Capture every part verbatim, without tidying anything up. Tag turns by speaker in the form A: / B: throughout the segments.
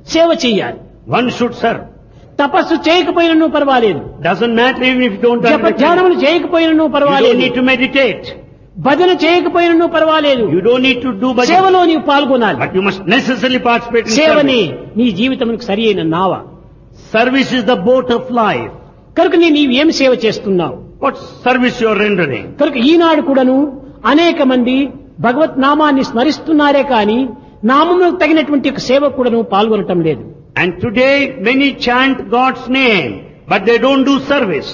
A: సేవ చెయ్యాలి.
B: One should serve.
A: తపస్సు చేయకపోయినను పర్వాలేదు,
B: Doesn't matter even if you don't
A: జప
B: understand.
A: ధ్యానములు చేయకపోయినను
B: You don't
A: పర్వాలేదు,
B: need to meditate.
A: భజన చేయకపోయినను పర్వాలేదు,
B: You don't need to do bhajan.
A: సేవలో నీవు పాల్గొనాలి.
B: But you must necessarily participate in
A: సేవని
B: service.
A: నీ జీవితమునకు సరి అయిన నావ.
B: Service is the boat of life.
A: కనుక నీ నీవేం సేవ చేస్తున్నావు?
B: What service you are rendering?
A: కనుక ఈనాడు కూడాను అనేక మంది భగవత్ నామాన్ని స్మరిస్తున్నారే కానీ నామములకు తగినటువంటి ఒక సేవ కూడాను పాల్గొనటం లేదు.
B: And today many chant God's name, but they don't do service.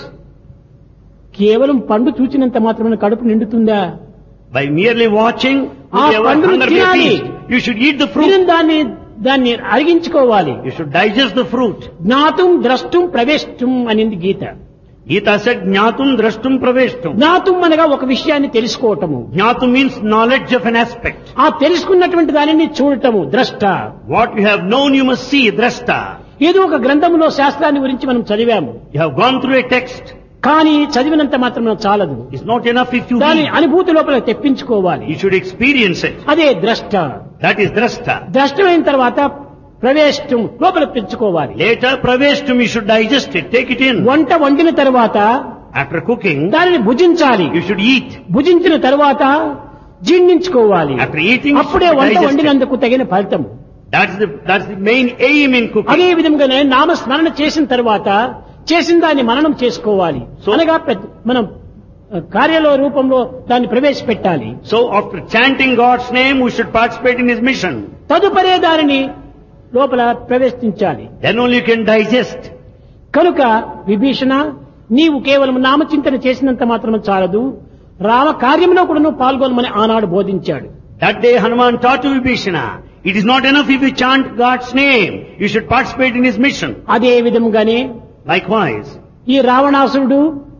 A: కేవలం పండు చూచినంత మాత్రమే కడుపు నిండుతుందా?
B: By merely watching,
A: ఆ
B: will your
A: పండును
B: hunger be
A: తినాలి.
B: appeased. You should eat the fruit.
A: తిని దాన్ని దాన్ని అరిగించుకోవాలి.
B: You should digest the fruit.
A: జ్ఞాతుం ద్రష్టుం ప్రవేశం అనింది గీత.
B: Gita said, Jnatum drashtum praveshtum.
A: జ్ఞాతుం అనగా ఒక విషయాన్ని తెలుసుకోవటము,
B: Jnatum means knowledge of an aspect.
A: ఆ తెలుసుకున్నటువంటి దానిని చూడటము ద్రష్ట.
B: What you have known you must see, drashta.
A: ఏదో ఒక గ్రంథములో శాస్త్రాన్ని గురించి మనం చదివాము,
B: You have gone through a text.
A: కానీ చదివినంత మాత్రం చాలదు,
B: It's not enough if you
A: దాని
B: read.
A: అనుభూతి లోపల తెప్పించుకోవాలి.
B: You should experience it.
A: అదే ద్రష్ట.
B: That is drashta.
A: ద్రష్టమైన తర్వాత ప్రవేశం లోపల పెంచుకోవాలి.
B: Later, praveshtum, you should digest it, take it in.
A: వంట వండిన తర్వాత
B: After cooking,
A: దానిని భుజించాలి.
B: you should eat.
A: భుజించిన తర్వాత జీర్ణించుకోవాలి.
B: After eating,
A: అప్పుడే
B: you should
A: వంట
B: digest it.
A: వండినందుకు తగిన ఫలితం.
B: That's the, that's the main aim in cooking.
A: అదే విధంగానే నామస్మరణ చేసిన తర్వాత చేసిన దాన్ని మననం చేసుకోవాలి.
B: So-
A: అనగా పెద్ద- మనం ఆ, కార్యాల రూపంలో దాన్ని ప్రవేశపెట్టాలి.
B: So after chanting God's name, we should participate in His mission.
A: తదుపరే దానిని లోపల ప్రవేశించాలి.
B: Then only you can digest.
A: కనుక విభీషణ, నీవు కేవలం నామచింతన చేసినంత మాత్రం చాలదు, రామ కార్యంలో కూడా నువ్వు పాల్గొనమని ఆనాడు బోధించాడు.
B: That day Hanuman taught to Vibhishana, it is not enough if you chant God's name, you should participate in His mission.
A: అదే విధంగానే
B: Likewise,
A: ఈ రావణాసురుడు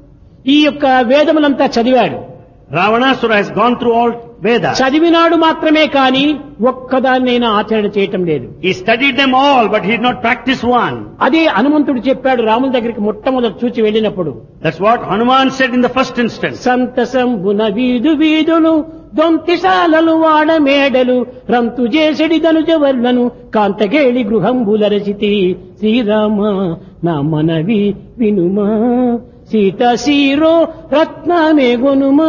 A: ఈ యొక్క వేదములంతా చదివాడు.
B: Ravanasura has gone through all Vedas.
A: చదివినాడు మాత్రమే కాని ఒక్కదాన్నైనా ఆచరణ చేయటం లేదు.
B: He studied them all, but he did not practice one.
A: అదే హనుమంతుడు చెప్పాడు రాముల దగ్గరికి మొట్టమొదటి చూచి వెళ్ళినప్పుడు,
B: That's what Hanuman said in the first instance.
A: సంతసంబున వీధు వీధులు దొంతిశాలలు వాడ మేడలు రంతు చేసడి ధనుజవర్లను కాంతగేళి గృహంబుల రచితి శ్రీరామ నా మనవి వినుమా సీత సీరో రత్నమే గొనుమా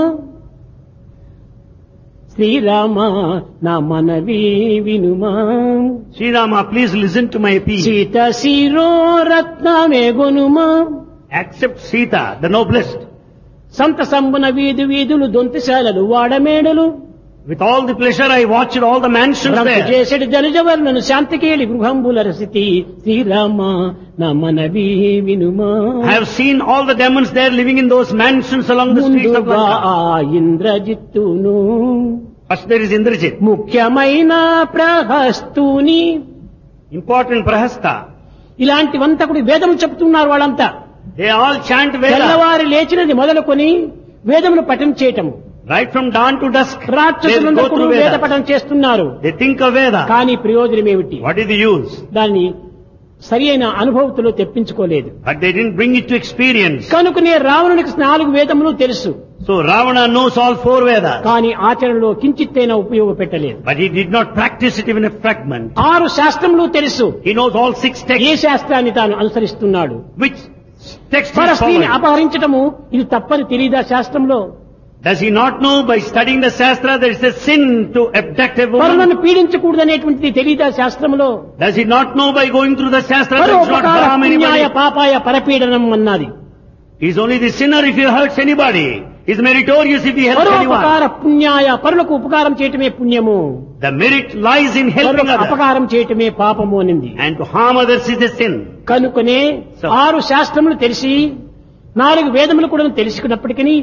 A: శ్రీరామ నా మనవి వినుమా
B: Sri Rama, please listen to my appeal.
A: Sita sero రత్నమే గొనుమా.
B: Accept Sita, the noblest.
A: సంత సంబున వీధి వీధులు దొంతిశాలలు వాడమేడలు
B: With all the pleasure I watched all the mansions
A: రంతు
B: there.
A: చేసడి ధనుజవర్లను శాంతికేళి గృహంబుల రసితి Srirama నా మనవి వినుమా.
B: I have seen all the demons there living in those mansions along the streets of
A: ముందుగా
B: Lanka.
A: ఆ ఇంద్రజిత్తును
B: First there is Indrajit.
A: ముఖ్యమైన ప్రహస్తుని,
B: Important Prahasta.
A: ఇలాంటివంతా కూడా వేదము చెప్తున్నారు వాళ్ళంతా.
B: They all chant Vedas.
A: తెల్లవారి లేచినది మొదలుకొని వేదమును పఠనం చేయటం.
B: Right from dawn to dusk. They
A: రాక్షసులందరూ
B: go
A: కూడా
B: through
A: వేద
B: Vedas.
A: పఠనం చేస్తున్నారు.
B: They think of Veda.
A: కానీ ప్రయోజనం ఏమిటి?
B: What is the use?
A: దాన్ని సరి అయిన అనుభవతులు తెప్పించుకోలేదు.
B: But they didn't bring it to experience.
A: కనుకనే రావణునికి నాలుగు వేదములు తెలుసు,
B: So Ravana knows all four Vedas.
A: కానీ ఆచరణలో కించిత్తైనా ఉపయోగపెట్టలేదు.
B: But he did not practice it even a fragment.
A: ఆరు శాస్త్రములు తెలుసు,
B: He knows all six
A: A
B: texts.
A: శాస్త్రాన్ని తాను అనుసరిస్తున్నాడు.
B: Which text
A: పర
B: is
A: స్త్రీని
B: following?
A: అపహరించటము ఇది తప్పని తెలియదా శాస్త్రంలో?
B: Does he not know by studying the Shastra that it's a sin to abduct a woman?
A: పరులను పీడించకూడదనేటువంటిది తెలియదా శాస్త్రంలో?
B: Does he not know by going through the Shastra that it's not
A: పరోపకార
B: harm
A: పుణ్యాయ
B: anybody?
A: పాపాయ పరపీడనం అన్నది.
B: He's only the sinner if he hurts anybody. He's meritorious if he helps
A: పరోపకార
B: anyone.
A: పుణ్యాయ, పరులకు ఉపకారం చేయటమే పుణ్యము,
B: The merit lies in helping
A: పరులకు
B: others.
A: అపకారం చేయటమే పాపము అనింది.
B: And to harm others is a sin.
A: కనుకనే
B: So-
A: ఆరు శాస్త్రములు తెలిసి నాలుగు వేదములు కూడా తెలుసుకున్నప్పటికీ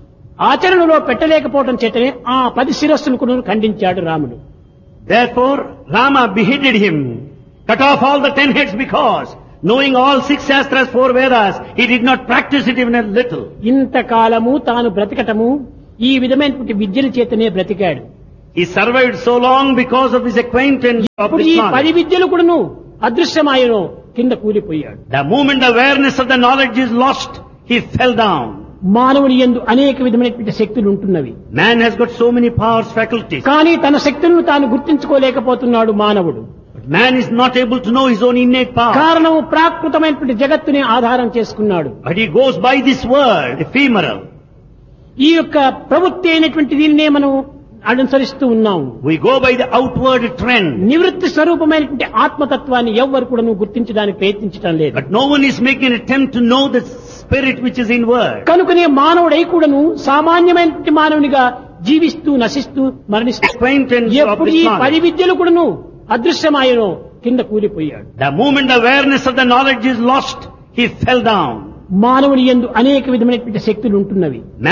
A: ఆచరణలో పెట్టలేకపోవడం చేతనే ఆ పది శిరస్సులు కూడా ఖండించాడు రాముడు.
B: Therefore, Rama beheaded him, cut off all the ten heads because, knowing all six Shastras, four Vedas, he did not practice it even a little.
A: ఇంతకాలము తాను బ్రతకటము ఈ విధమైనటువంటి విద్యల చేతనే బ్రతికాడు.
B: He survived so long because of his acquaintance of
A: ఇప్పుడు
B: this
A: ఈ పది
B: knowledge.
A: విద్యలు కూడాను అదృశ్యమాయను, కింద కూలిపోయాడు.
B: The moment the awareness of the knowledge is lost, he fell down.
A: మానవుని యందు అనేక విధమైనటువంటి శక్తులు ఉంటున్నవి,
B: Man has got so many powers, faculties.
A: కానీ తన శక్తులను తాను గుర్తించుకోలేకపోతున్నాడు మానవుడు.
B: But Man is not able to know his own innate power.
A: కారణము ప్రాకృతమైనటువంటి జగత్తుని ఆధారం చేసుకున్నాడు.
B: But he goes by this world, ephemeral.
A: ఈ యొక్క ప్రవృత్తి అయినటువంటి దీనినే మనం అనుసరిస్తూ ఉన్నాం.
B: We go by the outward trend.
A: నివృత్తి స్వరూపమైనటువంటి ఆత్మతత్వాన్ని ఎవ్వరు కూడా గుర్తించడానికి ప్రయత్నించడం లేదు.
B: But no one is making an attempt to know the spirit which is inward.
A: కనుకనే మానవుడై కూడాను సామాన్యమైనటువంటి మానవునిగా జీవిస్తూ నశిస్తూ మరణిస్తూ
B: Acquaintance of
A: ఎప్పుడు
B: this
A: ఈ
B: knowledge.
A: పది విద్యలు కూడాను అదృశ్యమాయనో కింద కూలిపోయాడు.
B: The moment the awareness of the knowledge is lost, he fell down.
A: మానవుని యందు అనేక విధమైనటువంటి శక్తులు ఉంటున్నవి.